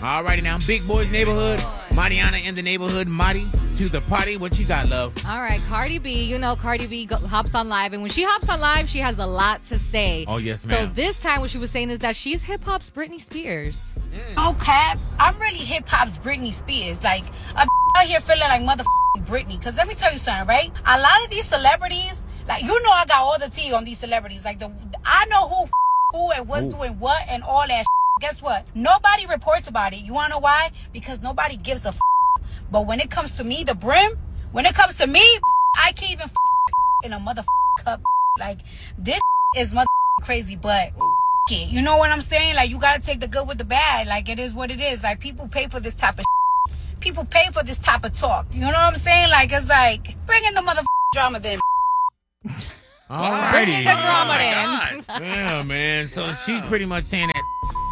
All righty now, Big Boy's Neighborhood. Mariana in the neighborhood. Marty to the party. What you got, love? All right, Cardi B. You know Cardi B hops on live, and when she hops on live, she has a lot to say. Oh, yes, ma'am. So this time what she was saying is that she's hip-hop's Britney Spears. Oh, Cap, I'm really hip-hop's Britney Spears. Like, I'm out here feeling like motherfucking Britney. Because let me tell you something, right? A lot of these celebrities, like, you know I got all the tea on these celebrities. Like, I know who and what's doing what and all that. Guess what? Nobody reports about it. You want to know why? Because nobody gives a But when it comes to me, the brim, when it comes to me, I can't even in a cup. Like, this is crazy, but it. You know what I'm saying? Like, you got to take the good with the bad. Like, it is what it is. Like, people pay for this type of People pay for this type of talk. You know what I'm saying? Like, it's like, bring in the drama then. All righty. The drama then. Yeah, man. So she's pretty much saying that.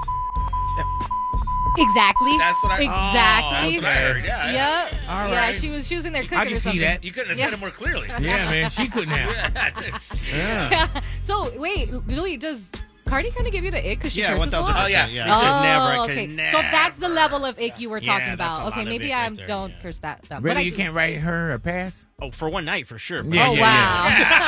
Exactly. That's what I. Exactly. That's what I heard. Yeah. Yep. All Yeah, right. she was in there cooking I can or see something. that. You couldn't have said it more clearly. Yeah, man. She couldn't have. Yeah. So wait, Louis, does Cardi kind of give you the ick because she Yeah, curses a 1000%. lot? Oh, yeah. Yeah. Me I said Oh, never. I okay. could So that's the never. level of ick you were talking Yeah, that's about. a Okay, lot of maybe ick I right there, don't yeah. curse that. But Really, I you do. can't write her a pass? Oh, for one night, for sure. Yeah, Oh yeah, wow.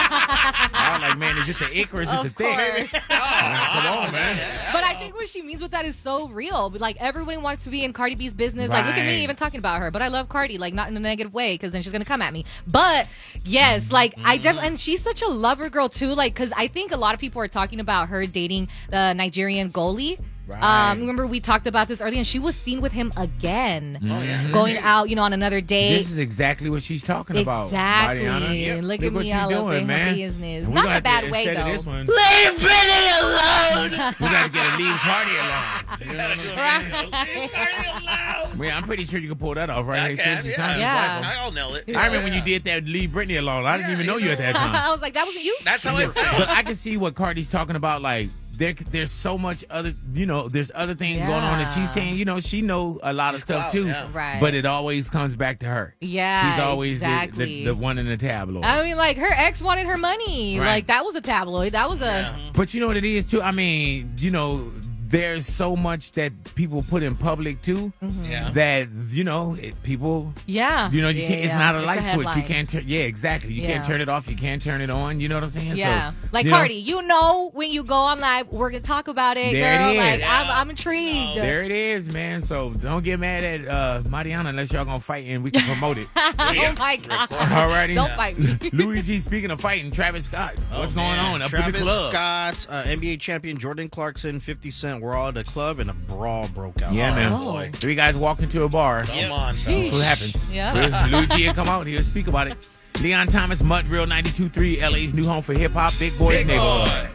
I was like, man, is it the ick or is it the Of thick? course. Come on, man. But I think what she means with that is so real. But like everybody wants to be in Cardi B's business. Like look at Right. me even talking about her. But I love Cardi, like not in a negative way, because then she's gonna come at me. But yes, like I definitely, and she's such a lover girl too. Like because I think a lot of people are talking about her dating the Nigerian goalie. Right. Remember we talked about this earlier, and she was seen with him again, Mm-hmm. going out, on another date. This is exactly what she's talking about. Exactly. Mariana. Look at Look me what you all up doing, in her man. business. And we Not gonna in a have bad to, way, instead of though. this one, Leave Britney alone. we got to get a leave Cardi alone. You know what I'm saying? Right. Man, I'm pretty sure you can pull that off, right? I Hey, can, Susan yeah. Saunders, Yeah. right? I'll nail it. I remember when you did that leave Britney alone. I didn't even know you at that time. I was like, that wasn't you? That's how I felt. But I can see what Cardi's talking about. Like, there's so much other, there's other things going on. And she's saying, she know a lot of stuff out, too. yeah. Right. But it always comes back to her. Yeah, She's always exactly. the one in the tabloid. I mean, like, her ex wanted her money. Right. Like, that was a tabloid. That was a... But you know what it is too? I mean, there's so much that people put in public too Yeah. that people Yeah. you can't, it's not a It's light switch. You headline. can't turn. Yeah, exactly. You Yeah. can't turn it off. You can't turn it on. You know what I'm saying? Yeah. So, Like, Cardi, when you go on live, we're going to talk about it, There girl. it is. Like, Yeah. I'm intrigued. there it is, man. So don't get mad at Mariana unless y'all gonna fight and we can promote it. Oh, my God. Alrighty. Don't fight me. Louis G. Speaking of fighting, Travis Scott. What's going on up Travis in the club? Scott, NBA champion Jordan Clarkson, 50 Cent were all at a club and a brawl broke out. Yeah, man. Oh. boy. Three guys walk into a bar. Come on, That's fellas. what happens. Yeah. Louis G. will come out. He'll speak about it. Leon Thomas, Mud Real 92.3, LA's new home for hip hop, Big Boys Big Neighborhood. Boy.